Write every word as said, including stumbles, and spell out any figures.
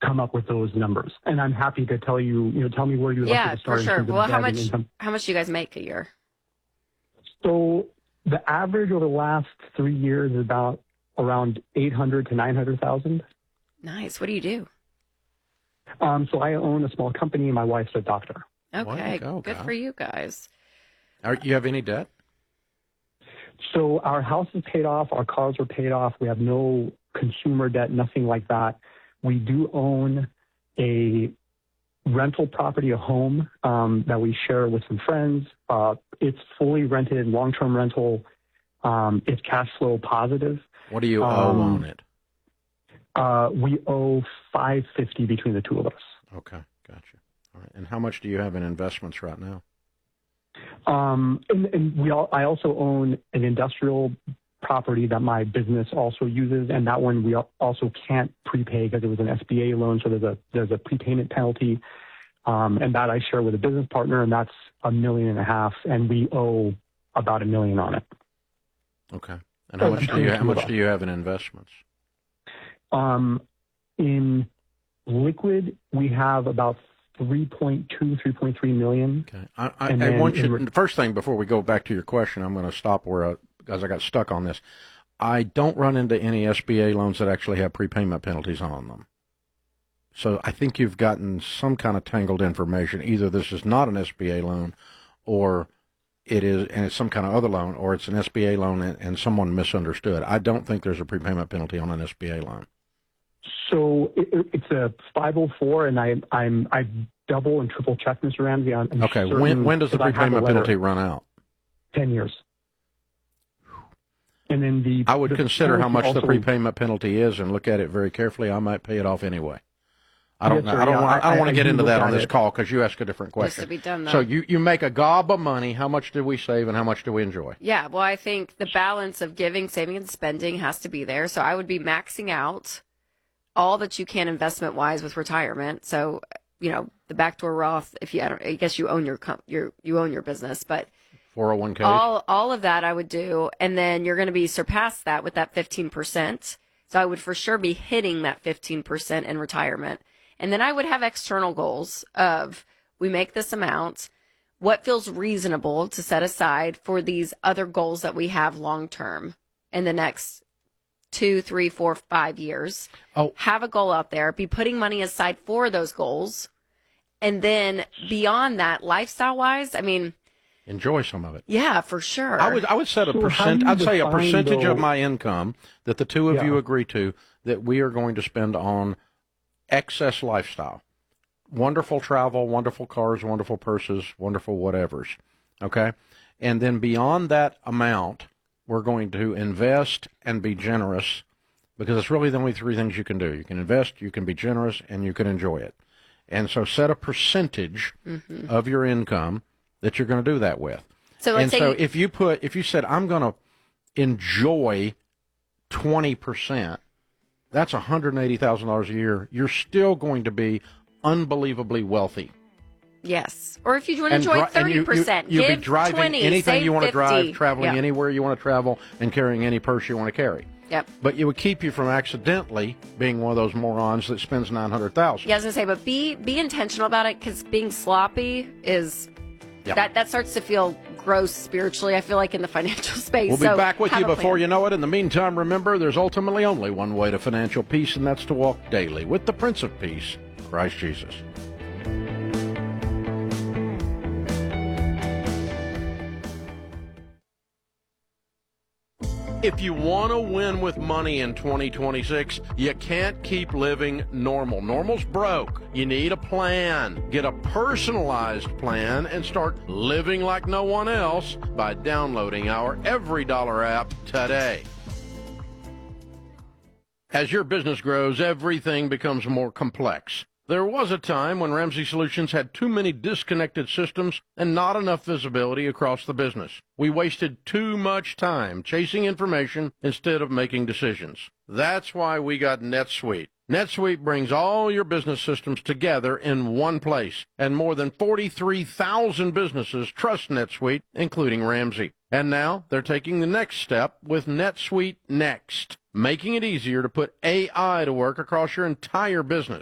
come up with those numbers. And I'm happy to tell you, you know, tell me where you would yeah, like to start. for sure. In terms of Well, how debt and much, income. how much do you guys make a year? So the average over the last three years is about around eight hundred to nine hundred thousand. Nice. What do you do? Um, so I own a small company and my wife's a doctor. Okay. Go, Good Kyle. for you guys. Are, you have any debt? So our house is paid off. Our cars are paid off. We have no consumer debt, nothing like that. We do own a rental property, a home um, that we share with some friends. Uh, it's fully rented, long-term rental. Um, it's cash flow positive. What do you Um, owe on it? Uh, we owe five hundred fifty dollars between the two of us. Okay, gotcha. All right. And how much do you have in investments right now? Um, and, and we all, I also own an industrial property that my business also uses, and that one we al- also can't prepay because it was an S B A loan, so there's a there's a prepayment penalty, um, and that I share with a business partner, and that's a million and a half, and we owe about a million on it. Okay. And how much do you how much do you have in investments? Um, in liquid, we have about three point two, three point three million. Okay. I, I, And I then want in you, re- the first thing before we go back to your question, I'm going to stop where I, because I got stuck on this. I don't run into any S B A loans that actually have prepayment penalties on them. So I think you've gotten some kind of tangled information. Either this is not an S B A loan, or it is, and it's some kind of other loan, or it's an S B A loan and, and someone misunderstood. I don't think there's a prepayment penalty on an S B A loan. So it, it- it's a five oh four, and I I'm I double and triple check, Mister Ramsey. On on Okay. When certain- when does the because I have a prepayment letter. penalty run out? Ten years. And then the I would the consider how penalty much the also- prepayment penalty is and look at it very carefully. I might pay it off anyway. I don't Yes, know. sir, I don't yeah, want. I, I- don't want I to get do into look that on at this it. call because you asked a different Needs question. to be done, though. So you, you make a gob of money. How much do we save and how much do we enjoy? Yeah, well, I think the balance of giving, saving, and spending has to be there. So I would be maxing out all that you can investment wise with retirement. So, you know, the backdoor Roth. If you, I, don't, I guess you own your com- your you own your business, but four oh one k. all all of that I would do, and then you're going to be surpassed that with that fifteen percent. So I would for sure be hitting that fifteen percent in retirement. And then I would have external goals of we make this amount, what feels reasonable to set aside for these other goals that we have long term in the next two, three, four, five years. Oh. Have a goal out there, be putting money aside for those goals. And then beyond that, lifestyle wise, I mean, Enjoy some of it. yeah, for sure. I would I would set a So how percent. do you I'd say a define, percentage though- of my income that the two of Yeah. you agree to that we are going to spend on excess lifestyle. Wonderful travel, wonderful cars, wonderful purses, wonderful whatevers. Okay? And then beyond that amount, we're going to invest and be generous because it's really the only three things you can do. You can invest, you can be generous, and you can enjoy it. And so set a percentage Mm-hmm. of your income that you're going to do that with. So let's and say so you- if you put, if you said, I'm going to enjoy twenty percent, that's one hundred eighty thousand dollars a year. You're still going to be unbelievably wealthy. yes. Or if you want to And enjoy dri- and thirty you- percent, you, you'll give be driving twenty, anything save you want to fifty. drive, traveling Yeah. anywhere you want to travel, and carrying any purse you want to carry. Yep. But it would keep you from accidentally being one of those morons that spends nine hundred thousand Yeah, I was gonna say, but be be intentional about it because being sloppy is Yep. that that starts to feel gross spiritually. I feel like in the financial space. We'll be So back with have you a before plan. you know it. In the meantime, remember, there's ultimately only one way to financial peace, and that's to walk daily with the Prince of Peace, Christ Jesus. If you want to win with money in twenty twenty-six, you can't keep living normal. Normal's broke. You need a plan. Get a personalized plan and start living like no one else by downloading our Every Dollar app today. As your business grows, everything becomes more complex. There was a time when Ramsey Solutions had too many disconnected systems and not enough visibility across the business. We wasted too much time chasing information instead of making decisions. That's why we got NetSuite. NetSuite brings all your business systems together in one place, and more than forty-three thousand businesses trust NetSuite, including Ramsey. And now they're taking the next step with NetSuite Next, making it easier to put A I to work across your entire business.